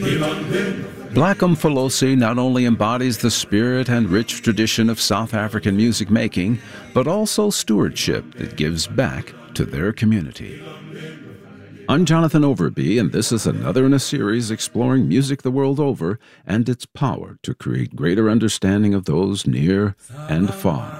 Black Mfolosi not only embodies the spirit and rich tradition of South African music making, but also stewardship that gives back to their community. I'm Jonathan Overby, and this is another in a series exploring music the world over and its power to create greater understanding of those near and far.